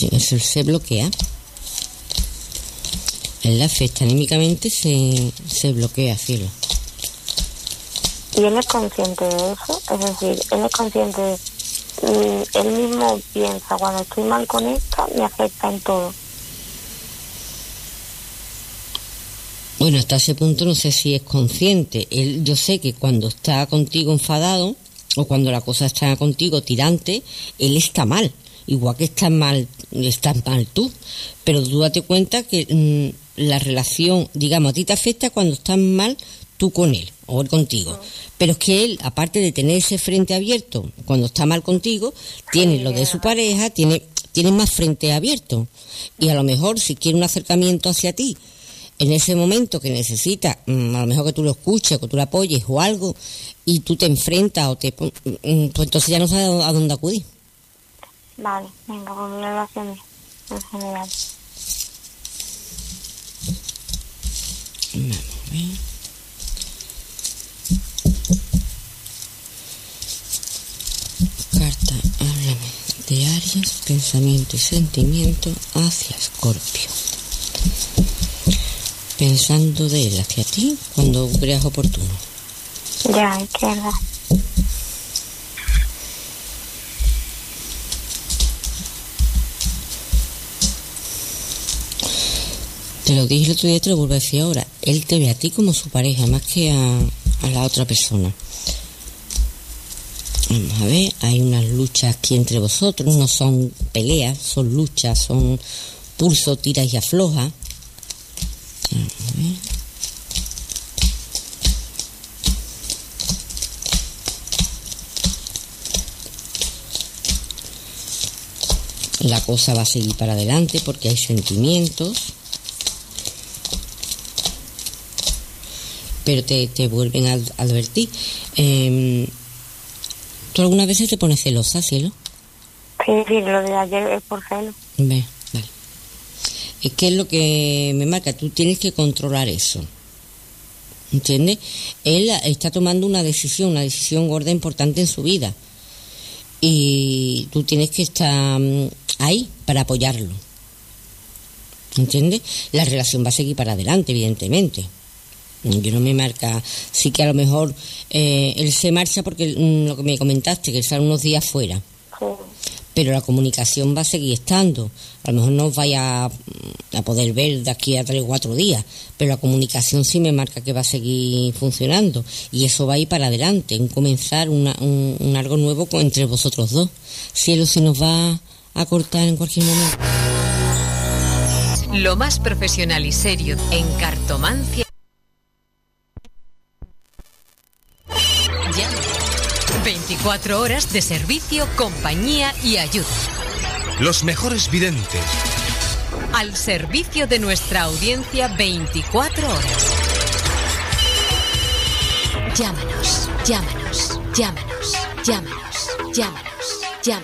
Sí, eso se bloquea. Él le afecta anímicamente, se bloquea, cielo. ¿Y él es consciente de eso? Es decir, él es consciente de... él mismo piensa, cuando estoy mal con esta, me afecta en todo. Bueno, hasta ese punto no sé si es consciente. Yo sé que cuando está contigo enfadado o cuando la cosa está contigo tirante, él está mal. Igual que estás mal tú. Pero tú date cuenta que la relación, digamos, a ti te afecta cuando estás mal tú con él o él contigo. Pero es que él, aparte de tener ese frente abierto cuando está mal contigo, tiene lo de su pareja, tiene más frente abierto. Y a lo mejor si quiere un acercamiento hacia ti, en ese momento que necesita, a lo mejor que tú lo escuches, que tú lo apoyes o algo, y tú te enfrentas pues entonces ya no sabes a dónde acudir. Vale, venga, pues me lo hace a mí, en general. Vamos a ver. Carta, háblame de Aries, pensamiento y sentimiento hacia Escorpio. Pensando de él hacia ti cuando creas oportuno. Ya, es que verdad. Te lo dije el otro día y te lo vuelvo a decir ahora. Él te ve a ti como su pareja, más que a la otra persona. Vamos a ver, hay unas luchas aquí entre vosotros, no son peleas, son luchas, son pulso, tiras y aflojas. Vamos a ver. La cosa va a seguir para adelante porque hay sentimientos, pero te vuelven a advertir. ¿Tú alguna vez te pones celosa, cielo? Sí, lo de ayer es por celo. Vale. Es que es lo que me marca, tú tienes que controlar eso. ¿Entiendes? Él está tomando una decisión gorda, importante en su vida. Y tú tienes que estar ahí para apoyarlo. ¿Entiendes? La relación va a seguir para adelante, evidentemente. Yo no me marca... Sí que a lo mejor él se marcha porque lo que me comentaste, que él sale unos días fuera. Sí. Pero la comunicación va a seguir estando. A lo mejor no os vaya a poder ver de aquí a 3 o 4 días, pero la comunicación sí me marca que va a seguir funcionando. Y eso va a ir para adelante, en comenzar un algo nuevo entre vosotros dos. Cielo, se nos va a cortar en cualquier momento. Lo más profesional y serio en cartomancia. Ya. 24 horas de servicio, compañía y ayuda. Los mejores videntes. Al servicio de nuestra audiencia 24 horas. Llámanos.